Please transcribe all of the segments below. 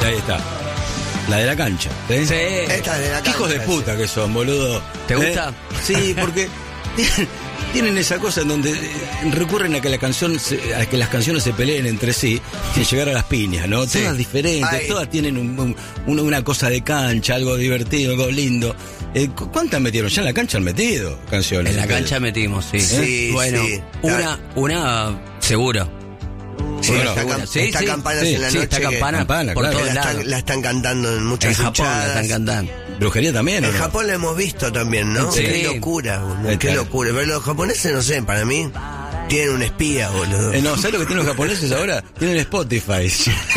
Ahí está. La de la cancha. Sí. Esta es de la cancha. Hijos de puta que son, boludo. ¿Te gusta? Sí, porque tienen esa cosa en donde recurren a que las canciones se peleen entre sí sin llegar a las piñas, ¿no? Sí. Todas diferentes, Ay. todas tienen una cosa de cancha, algo divertido, algo lindo. ¿Cuántas metieron? Ya en la cancha han metido canciones. En la cancha metimos, sí. Sí, Bueno, sí. una seguro. Sí, Bueno, está Campanas sí, en la Sí, noche. está que Campana Campana, por claro. todos lados. la están cantando en muchas En Japón la hinchadas. están cantando. Brujería también, ¿o En no? Japón la hemos visto también, ¿no? Sí. Qué locura, boludo, Ahí qué está. locura. Pero los japoneses, no sé, para mí, tienen un espía, boludo. No, ¿sabes lo que tienen los japoneses ahora? Tienen Spotify.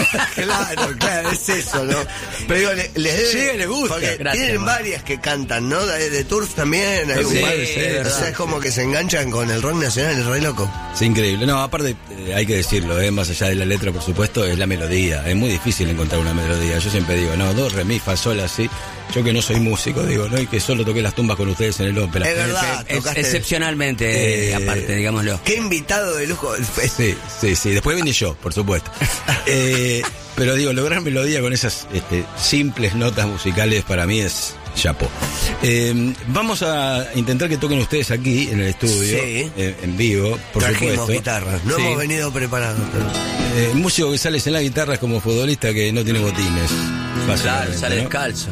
Claro, es eso, ¿no? Pero digo, les debe... Llega y le gusta. Porque Gracias, tienen man. varias que cantan, ¿no? De Tours también. Hay Sí, un par. sí, O verdad. sea, es como que se enganchan con el rock nacional, es re loco. Es increíble. No, aparte, hay que decirlo, más allá de la letra, por supuesto, es la melodía. Es muy difícil encontrar una melodía. Yo siempre digo, no, do, re, mi, fa, sol, así. Yo que no soy músico, digo, ¿no? Y que solo toqué las tumbas con ustedes en el ópera. Es verdad, tocaste. Excepcionalmente, aparte, digámoslo. Qué invitado de lujo. Sí. Después vine yo, por supuesto. Pero digo, lograr melodía con esas simples notas musicales para mí es chapó. Vamos a intentar que toquen ustedes aquí en el estudio, Sí. en vivo, por Trajimos supuesto. guitarras. No Sí. hemos venido preparados. Un músico que sale en la guitarra es como futbolista que no tiene botines. Claro, básicamente, sale ¿no? descalzo.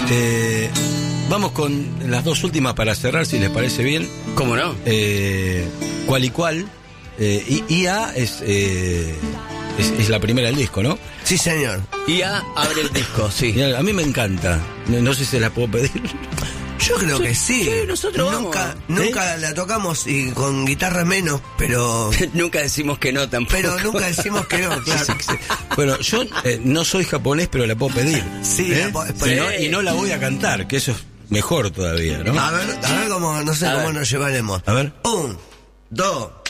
Vamos con las dos últimas para cerrar, si les parece bien. ¿Cómo no? Cual y cual. IA es la primera del disco, ¿no? Sí, señor. IA abre el disco, sí. Mira, a mí me encanta. No sé si se la puedo pedir. Yo creo que sí. sí, nosotros nunca la tocamos y con guitarra menos, pero Nunca decimos que no tampoco. nunca decimos que no, claro. Bueno, yo no soy japonés, pero la puedo pedir. Sí, la puedo- Y no la voy a cantar, que eso es mejor todavía, ¿no? A ver cómo, no sé A cómo ver. nos llevaremos. A ver. 1, 2.